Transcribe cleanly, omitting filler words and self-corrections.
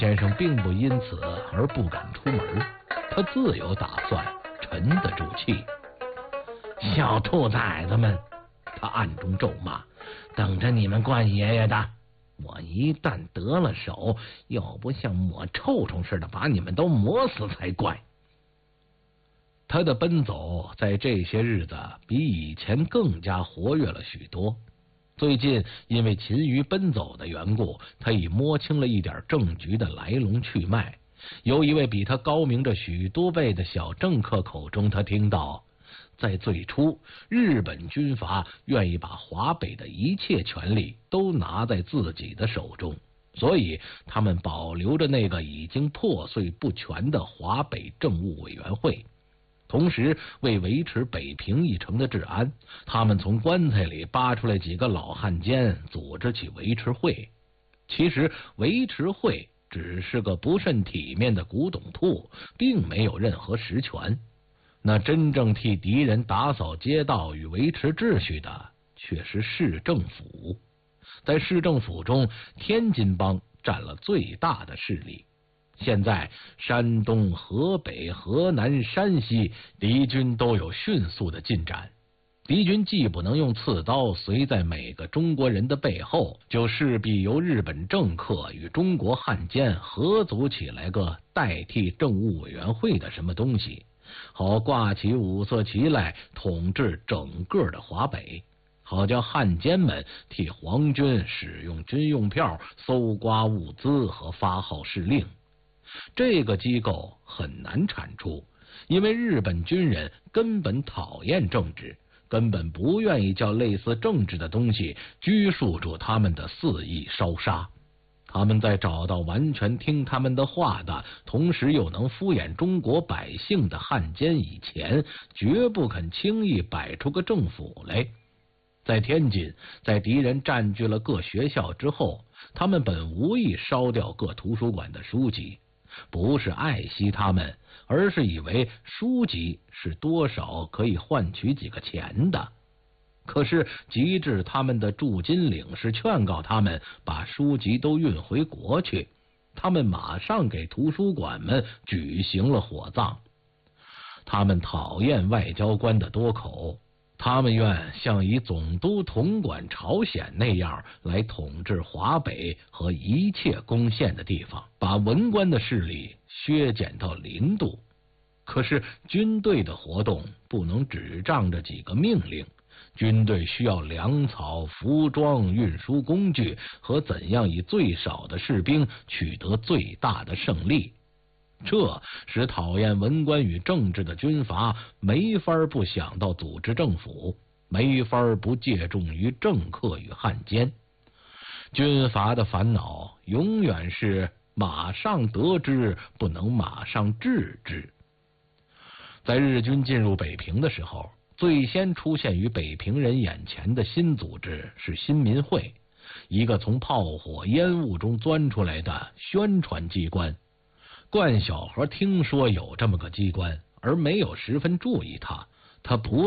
先生并不因此而不敢出门，他自有打算，沉得住气。小兔崽子们，他暗中咒骂，等着你们惯爷爷的。我一旦得了手，要不像抹臭虫似的把你们都磨死才怪。他的奔走在这些日子比以前更加活跃了许多。最近因为勤于奔走的缘故，他已摸清了一点政局的来龙去脉。由一位比他高明着许多倍的小政客口中，他听到，在最初，日本军阀愿意把华北的一切权力都拿在自己的手中，所以他们保留着那个已经破碎不全的华北政务委员会。同时，为维持北平一城的治安，他们从棺材里扒出来几个老汉奸，组织起维持会。其实，维持会只是个不甚体面的古董兔，并没有任何实权。那真正替敌人打扫街道与维持秩序的，却是市政府。在市政府中，天津帮占了最大的势力。现在山东、河北、河南、山西敌军都有迅速的进展。敌军既不能用刺刀随在每个中国人的背后，就势必由日本政客与中国汉奸合组起来个代替政务委员会的什么东西，好挂起五色旗来统治整个的华北，好叫汉奸们替皇军使用军用票、搜刮物资和发号施令。这个机构很难产出，因为日本军人根本讨厌政治，根本不愿意叫类似政治的东西拘束住他们的肆意烧杀。他们在找到完全听他们的话的，同时又能敷衍中国百姓的汉奸以前，绝不肯轻易摆出个政府来。在天津，在敌人占据了各学校之后，他们本无意烧掉各图书馆的书籍，不是爱惜他们，而是以为书籍是多少可以换取几个钱的。可是及至他们的驻京领事劝告他们把书籍都运回国去，他们马上给图书馆们举行了火葬。他们讨厌外交官的多口，他们愿像以总督统管朝鲜那样来统治华北和一切攻陷的地方，把文官的势力削减到零度。可是军队的活动不能只仗着几个命令，军队需要粮草、服装、运输工具和怎样以最少的士兵取得最大的胜利。这使讨厌文官与政治的军阀没法不想到组织政府，没法不借重于政客与汉奸。军阀的烦恼永远是马上得之，不能马上治之。在日军进入北平的时候，最先出现于北平人眼前的新组织是新民会，一个从炮火烟雾中钻出来的宣传机关。冠小河听说有这么个机关，而没有十分注意它，他不